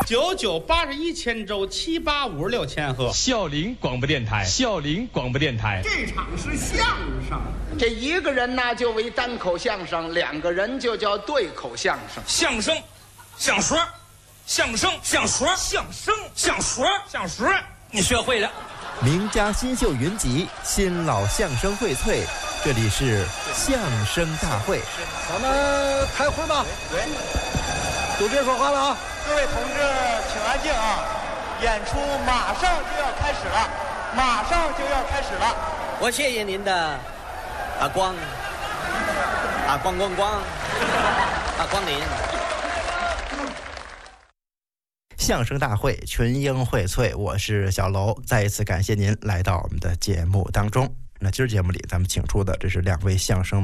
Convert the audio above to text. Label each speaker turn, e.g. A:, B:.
A: 9981千周，7856千赫。
B: 孝陵广播电台，孝陵广播电台。
C: 这场是相声，
D: 这一个人呢就为单口相声，两个人就叫对口相声。
B: 相声，相说，相声，相说，相声，相说，相说，你学会了。
E: 名家新秀云集，新老相声荟萃，这里是相声大会。
F: 咱们开会吧。
C: 对，
F: 都别说话了啊！
C: 各位同志，请安静啊！演出马上就要开始了，马上就要开始了。
G: 我谢谢您的光临。
E: 相声大会群英荟萃，我是小楼，再一次感谢您来到我们的节目当中。那今儿节目里咱们请出的这是两位相声